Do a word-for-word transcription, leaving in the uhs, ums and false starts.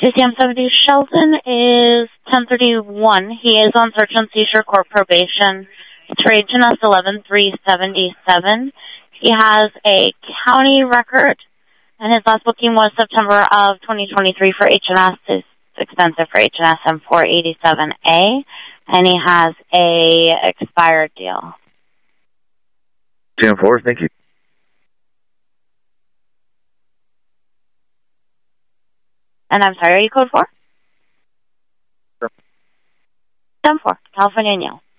C C M seventy Shelton is ten thirty-one. He is on search and seizure court probation. It's for H N S eleven three seventy-seven. He has a county record, and his last booking was September of twenty twenty-three for H N S. It's expensive for H N S M four eighty-seven A, and he has a expired deal. ten four, thank you. And I'm sorry, are you code four? Sure. ten four, California Neil.